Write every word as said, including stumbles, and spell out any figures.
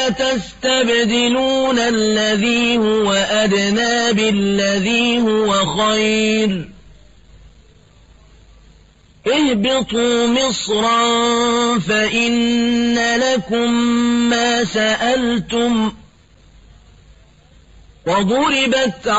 تستبدلون الذي هو أدنى بالذي هو خير اهبطوا مصرا فإن لكم ما سألتم وضربت